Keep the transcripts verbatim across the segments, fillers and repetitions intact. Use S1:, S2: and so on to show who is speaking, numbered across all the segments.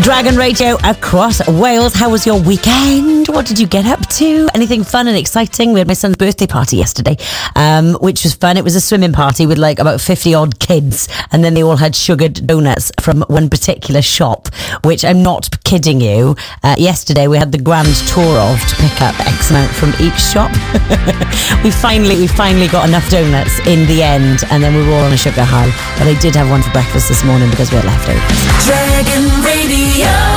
S1: Dragon Radio across Wales. How was your weekend? What did you get up to? Anything fun and exciting? We had my son's birthday party yesterday, um, which was fun. It was a swimming party with like about fifty odd kids, and then they all had sugared donuts from one particular shop, which I'm not kidding you. Uh, yesterday we had the grand tour of to pick up X amount from each shop. we finally we finally got enough donuts in the end, and then we were all on a sugar high. But I did have one for breakfast this morning because we had leftovers.
S2: Dragon Radio.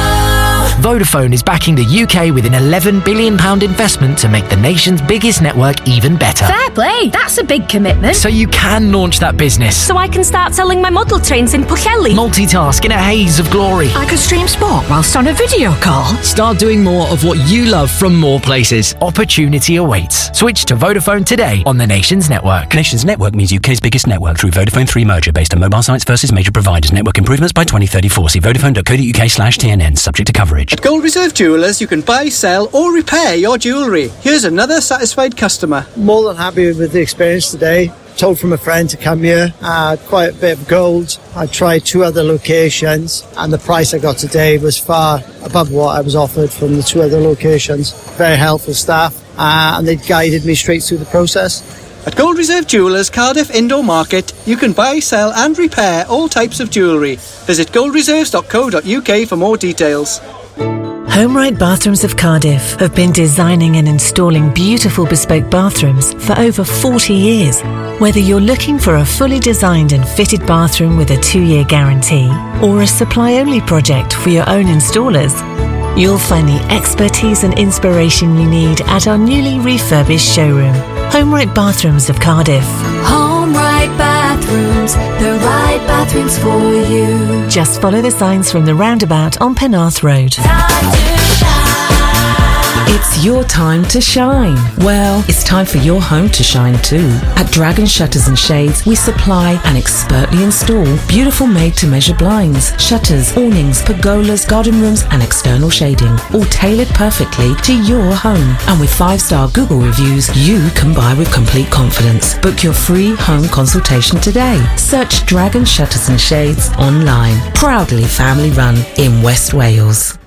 S3: Vodafone is backing the U K with an eleven billion pounds investment to make the nation's biggest network even better.
S4: Fair play, that's a big commitment.
S3: So you can launch that business.
S4: So I can start selling my model trains in Pwllheli.
S3: Multitask in a haze of glory.
S5: I could stream sport whilst on a video call.
S3: Start doing more of what you love from more places. Opportunity awaits. Switch to Vodafone today on the nation's network.
S6: Nation's network means U K's biggest network through Vodafone three merger based on mobile sites versus major providers. Network improvements by twenty thirty-four. See vodafone.co.uk slash TNN. Subject to coverage.
S7: At Gold Reserve Jewellers, you can buy, sell or repair your jewellery. Here's another satisfied customer.
S8: More than happy with the experience today. Told from a friend to come here. I had quite a bit of gold. I tried two other locations and the price I got today was far above what I was offered from the two other locations. Very helpful staff uh, and they guided me straight through the process.
S7: At Gold Reserve Jewellers, Cardiff Indoor Market, you can buy, sell and repair all types of jewellery. Visit gold reserves dot co dot uk for more details.
S9: HomeRight Bathrooms of Cardiff have been designing and installing beautiful bespoke bathrooms for over forty years. Whether you're looking for a fully designed and fitted bathroom with a two-year guarantee or a supply-only project for your own installers, you'll find the expertise and inspiration you need at our newly refurbished showroom. HomeRight Bathrooms of Cardiff.
S2: HomeRight Bathrooms, the right bathrooms for you.
S9: Just follow the signs from the roundabout on Penarth Road.
S2: Time to shine.
S10: It's your time to shine. Well, it's time for your home to shine too. At Dragon Shutters and Shades, we supply and expertly install beautiful made-to-measure blinds, shutters, awnings, pergolas, garden rooms and external shading, all tailored perfectly to your home. And with five-star Google reviews, you can buy with complete confidence. Book your free home consultation today. Search Dragon Shutters and Shades online. Proudly family run in West Wales.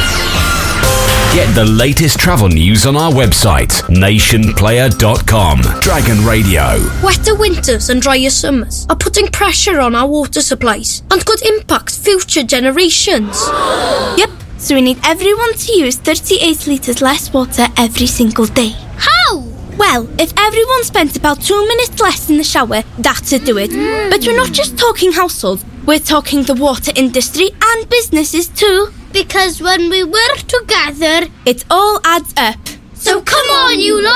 S11: Get the latest travel news on our website, nation player dot com. Dragon Radio.
S12: Wetter winters and drier summers are putting pressure on our water supplies and could impact future generations. Yep, so we need everyone to use thirty-eight litres less water every single day. How? Well, if everyone spent about two minutes less in the shower, that'd do it. Mm. But we're not just talking households, we're talking the water industry and businesses too.
S13: Because when we work together,
S12: it all adds up.
S13: So come on, you